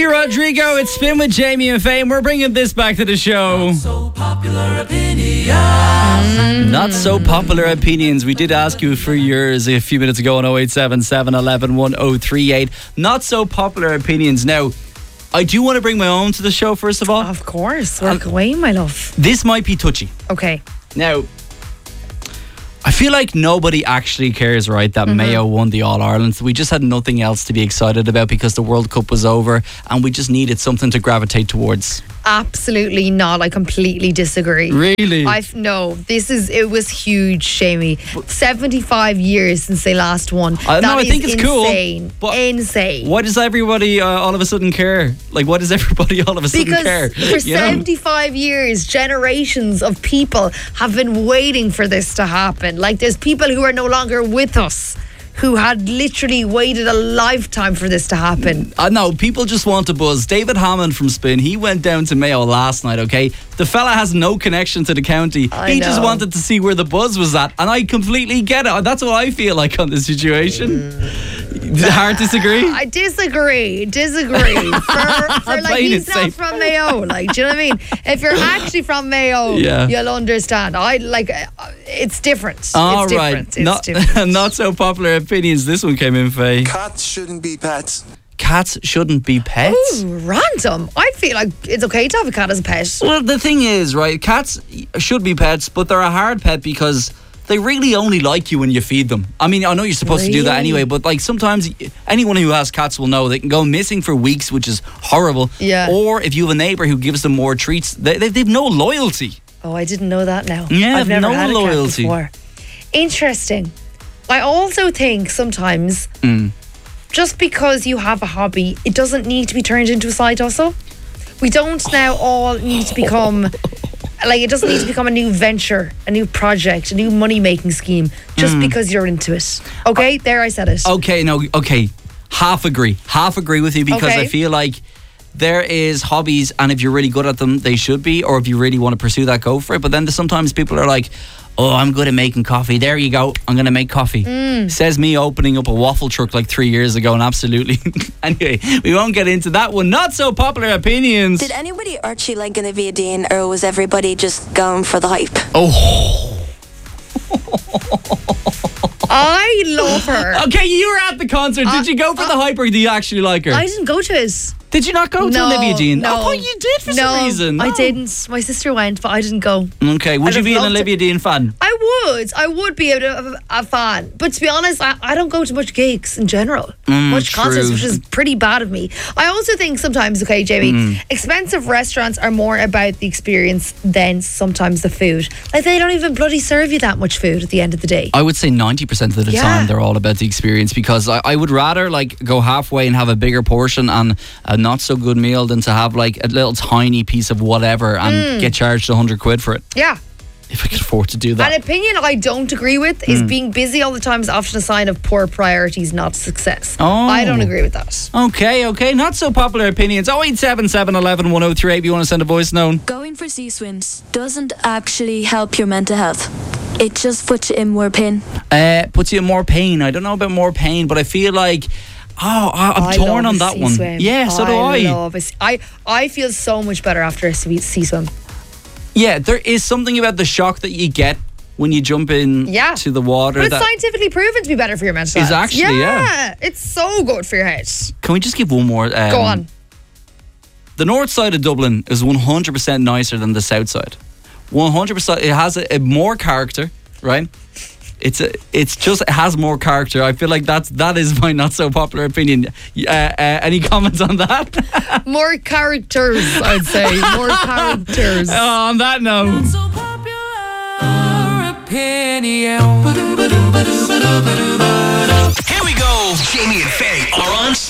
Olivia Rodrigo, it's Spin with Jamie and Faye, and we're bringing this back to the show. Not so popular opinions. Not so popular opinions. We did ask you for yours a few minutes ago on 0877 11 1038. Not so popular opinions. Now, I do want to bring my own to the show, first of all. Of course. Work away, my love. This might be touchy. Okay. Now, I feel like nobody actually cares, right, that Mayo won the All-Ireland. We just had nothing else to be excited about because the World Cup was over and we just needed something to gravitate towards. Absolutely not. I completely disagree. Really? It was huge, Shamey. 75 years since they last won. I think it's insane. Cool. Insane. Why does everybody all of a sudden care? Like, why does everybody all of a sudden care? Because for 75 years, generations of people have been waiting for this to happen. Like, there's people who are no longer with us who had literally waited a lifetime for this to happen. No, people just want to buzz. David Hammond from Spin, he went down to Mayo last night, okay? The fella has no connection to the county. He just wanted to see where the buzz was at, and I completely get it. That's what I feel like on this situation. Hard disagree? I disagree. For like, he's not from Mayo. Like, do you know what I mean? If you're actually from Mayo, you'll understand. It's different. All right. Different. Not so popular opinions. This one came in, Faye. Cats shouldn't be pets. Cats shouldn't be pets? Ooh, random. I feel like it's okay to have a cat as a pet. Well, the thing is, right, cats should be pets, but they're a hard pet because they really only like you when you feed them. I mean, I know you're supposed to do that anyway, but like sometimes anyone who has cats will know they can go missing for weeks, which is horrible. Yeah. Or if you have a neighbour who gives them more treats, they've no loyalty. Oh, I didn't know that now. Yeah, I've never no had a loyalty. cat before. Interesting. I also think sometimes just because you have a hobby, it doesn't need to be turned into a side hustle. We don't now all need to become... Like, it doesn't need to become a new venture, a new project, a new money-making scheme just because you're into it. Okay, there I said it. Okay. Half agree with you because I feel like there is hobbies, and if you're really good at them, they should be, or if you really want to pursue that, go for it. But then sometimes people are like, oh, I'm good at making coffee. There you go. I'm going to make coffee. Says me opening up a waffle truck like 3 years ago, and absolutely. Anyway, we won't get into that one. Not so popular opinions. Did anybody actually like Olivia Dean, or was everybody just going for the hype? Oh. I love her. Okay, you were at the concert. Did you go for the hype, or did you actually like her? I didn't go to it. Did you not go to Olivia Dean? No. I thought you did for some reason. No, I didn't. My sister went, but I didn't go. Okay, would you be an Olivia Dean fan? I would be a fan. But to be honest, I don't go to much gigs in general. Much concerts, which is pretty bad of me. I also think sometimes, okay, Jamie, expensive restaurants are more about the experience than sometimes the food. Like, they don't even bloody serve you that much food at the end of the day. I would say 90% of the time they're all about the experience, because I would rather like go halfway and have a bigger portion and a not so good meal than to have like a little tiny piece of whatever and get charged 100 quid for it. Yeah. If I could afford to do that. An opinion I don't agree with is being busy all the time is often a sign of poor priorities, not success. Oh. I don't agree with that. Okay. Not so popular opinions. 0877 11 1038 if you want to send a voice note. Going for sea swims doesn't actually help your mental health. It just puts you in more pain. Puts you in more pain. I don't know about more pain, but I feel like... I'm torn on that one. Swim. Yeah, so do I. I feel so much better after a sea swim. Yeah, there is something about the shock that you get when you jump in to the water. But it's scientifically proven to be better for your mental health. Is actually, it's so good for your head. Can we just give one more? Go on. The north side of Dublin is 100% nicer than the south side. 100%. It has a more character, right? It has more character. I feel like that is my not so popular opinion. Any comments on that? More characters, I'd say. More characters. On that note. Not so popular opinion. Here we go. Jamie and Faye are on